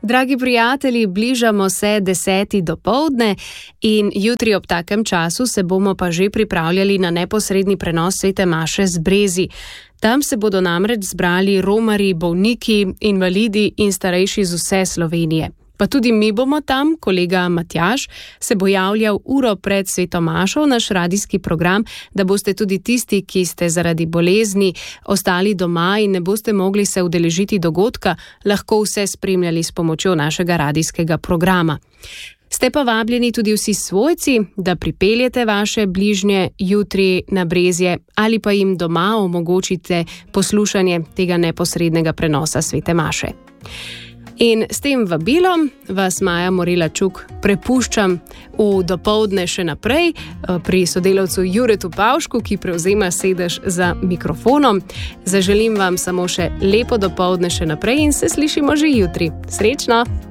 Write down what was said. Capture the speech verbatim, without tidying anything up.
Dragi prijatelji, bližamo se deseti dopoldne in jutri ob takem času se bomo pa že pripravljali na neposredni prenos svete maše z Brezij. Tam se bodo namreč zbrali romarji, bolniki, invalidi in starejši z vse Slovenije. Pa tudi mi bomo tam, kolega Matjaž se bo javljal uro pred sveto mašo v naš radijski program, da boste tudi tisti, ki ste zaradi bolezni ostali doma in ne boste mogli se udeležiti dogodka, lahko vse spremljali s pomočjo našega radijskega programa. Ste pa vabljeni tudi vsi svojci, da pripeljete vaše bližnje jutri na Brezje ali pa jim doma omogočite poslušanje tega neposrednega prenosa svete maše. In s tem vabilom vas Maja Morela Čuk prepuščam v dopoldne še naprej pri sodelavcu Juretu Pavšku, ki prevzema sedež za mikrofonom. Zaželim vam samo še lepo dopoldne še naprej in se slišimo že jutri. Srečno!